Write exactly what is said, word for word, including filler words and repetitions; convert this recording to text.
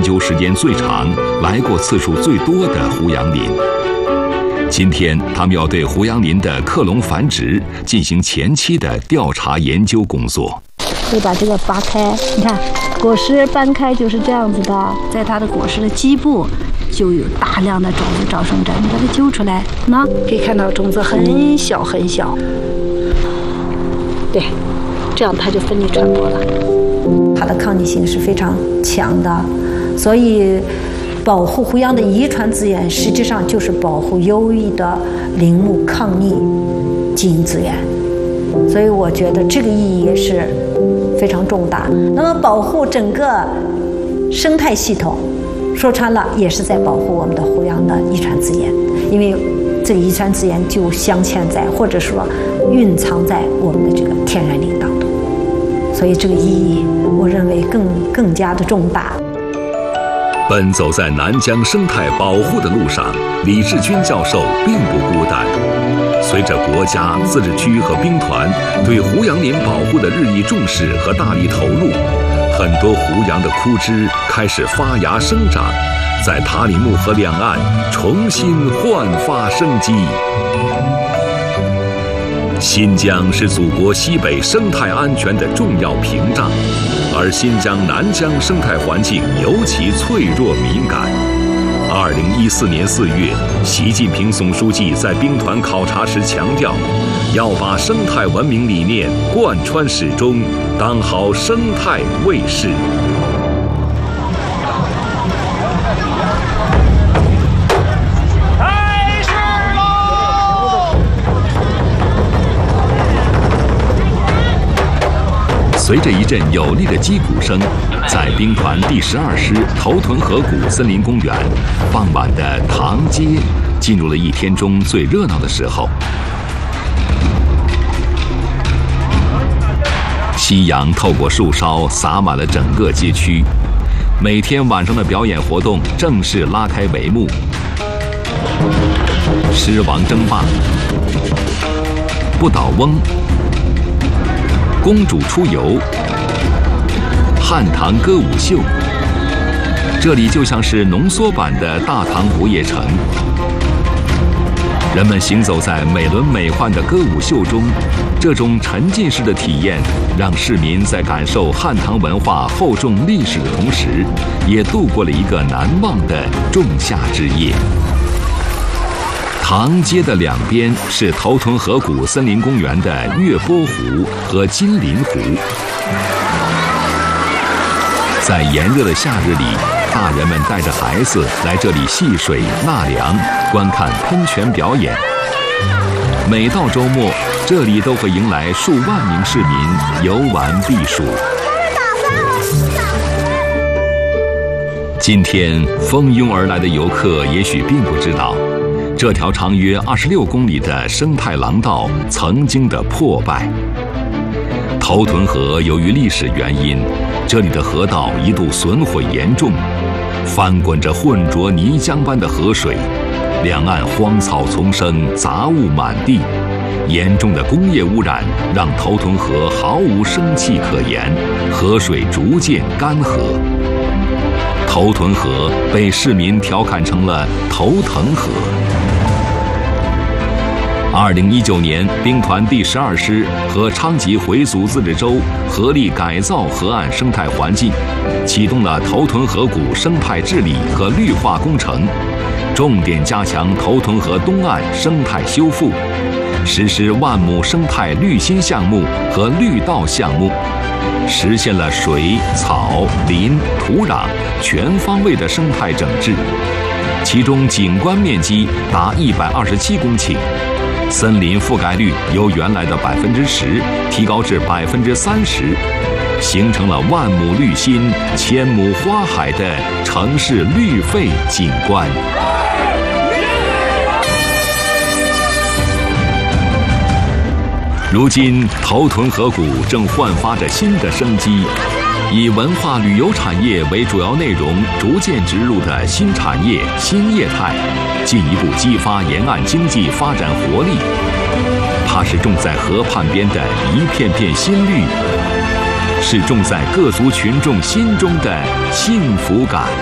究时间最长、来过次数最多的胡杨林。今天，他们要对胡杨林的克隆繁殖进行前期的调查研究工作。 会把这个扒开，你看，果实掰开就是这样子的，在它的果实的基部就有大量的种子招生者，你把它揪出来，那可以看到种子很小很小，对，这样它就分离传播了。 它的抗逆性是非常强的，所以保护胡杨的遗传资源，实际上就是保护优异的林木抗逆基因资源。所以我觉得这个意义也是非常重大。那么保护整个生态系统，说穿了也是在保护我们的胡杨的遗传资源，因为这个遗传资源就镶嵌在或者说蕴藏在我们的这个天然林当中，所以这个意义我认为更更加的重大。 奔走在南疆生态保护的路上，李志军教授并不孤单。随着国家、自治区和兵团对胡杨林保护的日益重视和大力投入，很多胡杨的枯枝开始发芽生长，在塔里木河两岸重新焕发生机。新疆是祖国西北生态安全的重要屏障，而新疆南疆生态环境尤其脆弱敏感。二零一四年四月，习近平总书记在兵团考察时强调，要把生态文明理念贯穿始终，当好生态卫士。 开始喽！ 随着一阵有力的击鼓声，在兵团第十二师头屯河谷森林公园，傍晚的唐街进入了一天中最热闹的时候。夕阳透过树梢洒满了整个街区，每天晚上的表演活动正式拉开帷幕。狮王争霸、不倒翁、公主出游、汉唐歌舞秀，这里就像是浓缩版的大唐不夜城。人们行走在美轮美奂的歌舞秀中，这种沉浸式的体验让市民在感受汉唐文化厚重历史的同时，也度过了一个难忘的仲夏之夜。唐街的两边是头屯河谷森林公园的月波湖和金鳞湖。在炎热的夏日里，大人们带着孩子来这里戏水纳凉，观看喷泉表演。每到周末，这里都会迎来数万名市民游玩避暑。今天蜂拥而来的游客也许并不知道，这条长约二十六公里的生态廊道曾经的破败。头屯河由于历史原因，这里的河道一度损毁严重，翻滚着浑浊泥浆般的河水，两岸荒草丛生，杂物满地。严重的工业污染让头屯河毫无生气可言，河水逐渐干涸。头屯河被市民调侃成了头疼河。二零一九年，兵团第十二师和昌吉回族自治州合力改造河岸生态环境，启动了头屯河谷生态治理和绿化工程，重点加强头屯河东岸生态修复，实施万亩生态绿心项目和绿道项目，实现了水、草、林、土壤全方位的生态整治，其中景观面积达一百二十七公顷。森林覆盖率由原来的百分之十提高至百分之三十，形成了万亩绿心、千亩花海的城市绿肺景观。如今，头屯河谷正焕发着新的生机。以文化旅游产业为主要内容，逐渐植入的新产业、新业态，进一步激发沿岸经济发展活力。它是种在河畔边的一片片新绿，是种在各族群众心中的幸福感。